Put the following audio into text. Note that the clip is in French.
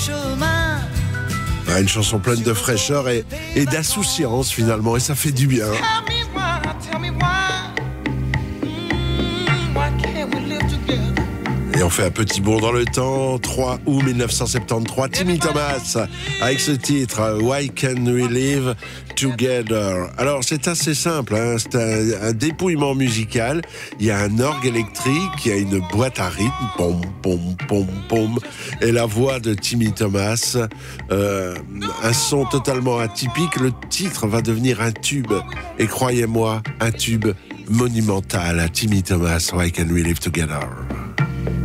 Une chanson pleine de fraîcheur et d'insouciance finalement, et ça fait du bien. Et on fait un petit bond dans le temps, 3 août 1973, Timmy Thomas avec ce titre Why Can't We Live Together. Alors c'est assez simple, hein, c'est un dépouillement musical. Il y a un orgue électrique, il y a une boîte à rythme, pom pom pom pom, et la voix de Timmy Thomas, un son totalement atypique. Le titre va devenir un tube, et croyez-moi, un tube monumental. Timmy Thomas, Why Can't We Live Together.